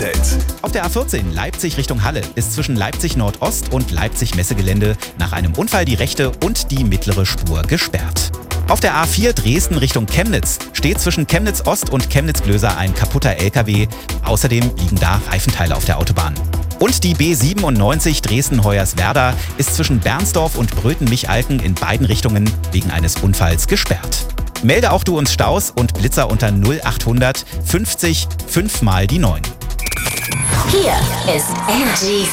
Update. Auf der A14 Leipzig Richtung Halle ist zwischen Leipzig Nordost und Leipzig Messegelände nach einem Unfall die rechte und die mittlere Spur gesperrt. Auf der A4 Dresden Richtung Chemnitz steht zwischen Chemnitz Ost und Chemnitz Glöser ein kaputter LKW. Außerdem liegen da Reifenteile auf der Autobahn. Und die B97 Dresden-Hoyerswerda ist zwischen Bernsdorf und Bröten-Michalken in beiden Richtungen wegen eines Unfalls gesperrt. Melde auch du uns Staus und Blitzer unter 0800 50 5 mal die 9. Hier ist Energy